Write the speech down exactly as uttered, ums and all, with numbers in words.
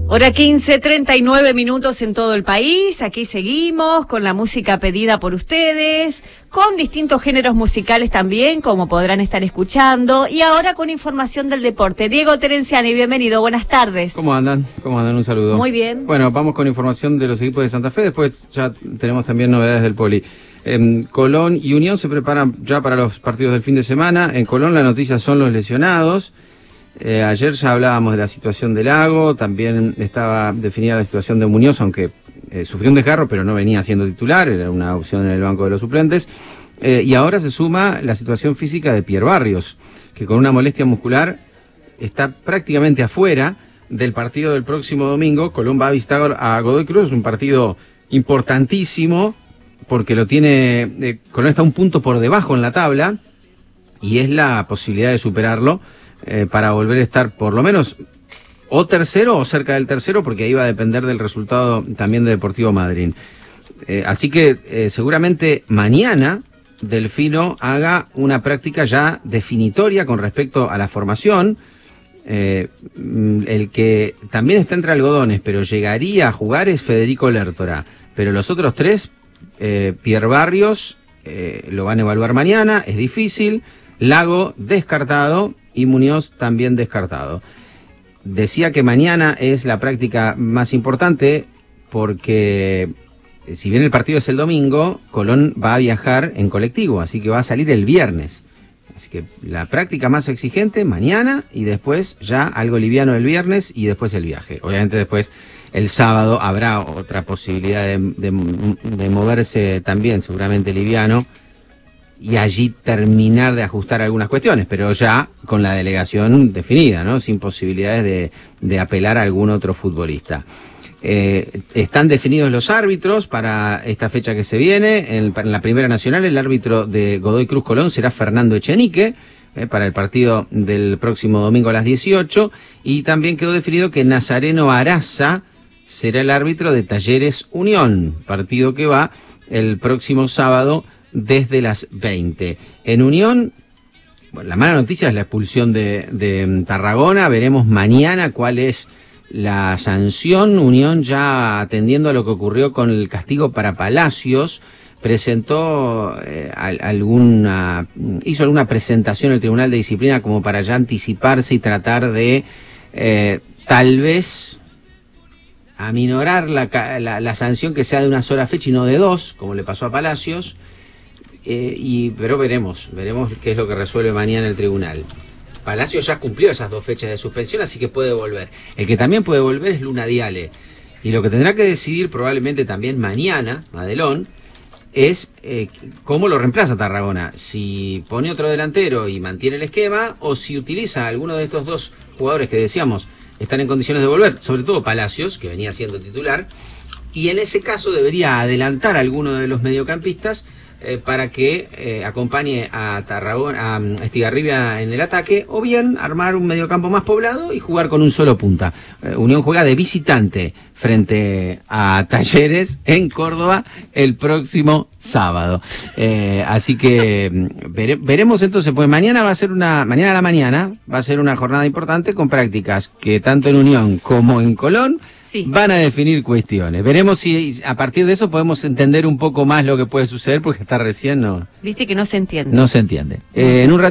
Hora quince, treinta y nueve minutos en todo el país. Aquí seguimos con la música pedida por ustedes, con distintos géneros musicales también, como podrán estar escuchando. Y ahora con información del deporte. Diego Terenciani, bienvenido, buenas tardes. ¿Cómo andan? ¿Cómo andan? Un saludo. Muy bien. Bueno, vamos con información de los equipos de Santa Fe. Después ya tenemos también novedades del Poli. Eh, Colón y Unión se preparan ya para los partidos del fin de semana. En Colón la noticia son los lesionados. Eh, ayer ya hablábamos de la situación de Lago, también estaba definida la situación de Muñoz, aunque eh, sufrió un desgarro, pero no venía siendo titular, era una opción en el banco de los suplentes. Eh, y ahora se suma la situación física de Pierre Barrios, que con una molestia muscular está prácticamente afuera del partido del próximo domingo. Colón va a visitar a Godoy Cruz, un partido importantísimo, porque lo tiene, eh, Colón está un punto por debajo en la tabla, y es la posibilidad de superarlo. Eh, para volver a estar por lo menos o tercero o cerca del tercero, porque ahí va a depender del resultado también de Deportivo Madryn. Eh, así que eh, seguramente mañana Delfino haga una práctica ya definitoria con respecto a la formación. Eh, el que también está entre algodones, pero llegaría a jugar es Federico Lertora. Pero los otros tres, eh, Pierre Barrios, eh, lo van a evaluar mañana, es difícil. Lago, descartado. Y Muñoz también descartado. Decía que mañana es la práctica más importante porque si bien el partido es el domingo, Colón va a viajar en colectivo, así que va a salir el viernes. Así que la práctica más exigente mañana y después ya algo liviano el viernes y después el viaje. Obviamente después el sábado habrá otra posibilidad de, de, de moverse también, seguramente liviano, y allí terminar de ajustar algunas cuestiones, pero ya con la delegación definida, ¿no? Sin posibilidades de, de apelar a algún otro futbolista. Eh, están definidos los árbitros para esta fecha que se viene. En, en la Primera Nacional, el árbitro de Godoy Cruz Colón será Fernando Echenique, eh, para el partido del próximo domingo a las dieciocho, y también quedó definido que Nazareno Araza será el árbitro de Talleres Unión, partido que va el próximo sábado desde las veinte. En Unión, bueno, la mala noticia es la expulsión de, de Tarragona. Veremos mañana cuál es la sanción. Unión, ya atendiendo a lo que ocurrió con el castigo para Palacios, presentó eh, alguna, hizo alguna presentación al Tribunal de Disciplina como para ya anticiparse y tratar de eh, tal vez aminorar la, la, la sanción, que sea de una sola fecha y no de dos, como le pasó a Palacios. Eh, y, pero veremos, veremos qué es lo que resuelve mañana el tribunal. Palacio ya cumplió esas dos fechas de suspensión, así que puede volver. El que también puede volver es Luna Diale. Y lo que tendrá que decidir probablemente también mañana, Madelón, es eh, cómo lo reemplaza Tarragona. Si pone otro delantero y mantiene el esquema, o si utiliza a alguno de estos dos jugadores que decíamos están en condiciones de volver, sobre todo Palacios, que venía siendo titular, y en ese caso debería adelantar a alguno de los mediocampistas Eh, para que eh, acompañe a Tarragona, a Estigarribia en el ataque, o bien armar un mediocampo más poblado y jugar con un solo punta. Eh, Unión juega de visitante frente a Talleres en Córdoba el próximo sábado. Eh, así que vere, veremos entonces, pues mañana va a ser una, mañana a la mañana va a ser una jornada importante con prácticas que tanto en Unión como en Colón sí van a definir cuestiones. Veremos si a partir de eso podemos entender un poco más lo que puede suceder, porque hasta recién no... Viste que no se entiende. No se entiende. Eh, en un ratito